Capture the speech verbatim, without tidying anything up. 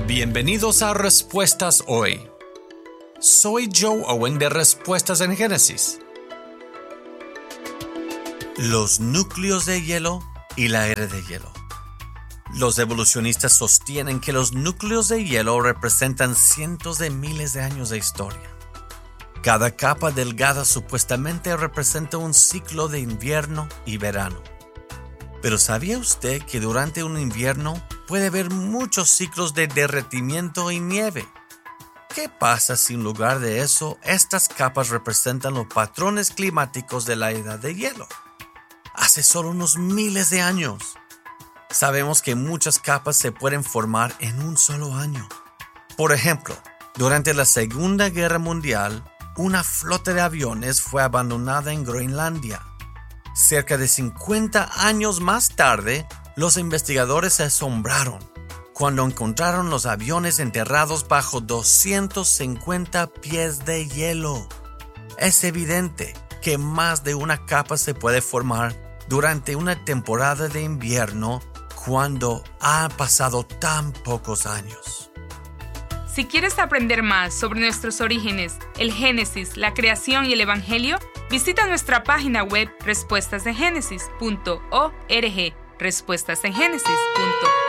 Bienvenidos a Respuestas Hoy. Soy Joe Owen de Respuestas en Génesis. Los núcleos de hielo y la era de hielo. Los evolucionistas sostienen que los núcleos de hielo representan cientos de miles de años de historia. Cada capa delgada supuestamente representa un ciclo de invierno y verano. Pero ¿sabía usted que durante un invierno puede haber muchos ciclos de derretimiento y nieve? ¿Qué pasa si en lugar de eso, estas capas representan los patrones climáticos de la edad de hielo? Hace solo unos miles de años. Sabemos que muchas capas se pueden formar en un solo año. Por ejemplo, durante la Segunda Guerra Mundial, una flota de aviones fue abandonada en Groenlandia. Cerca de cincuenta años más tarde, los investigadores se asombraron cuando encontraron los aviones enterrados bajo doscientos cincuenta pies de hielo. Es evidente que más de una capa se puede formar durante una temporada de invierno cuando ha pasado tan pocos años. Si quieres aprender más sobre nuestros orígenes, el Génesis, la creación y el Evangelio, visita nuestra página web respuestas en génesis punto org, respuestas en génesis punto org.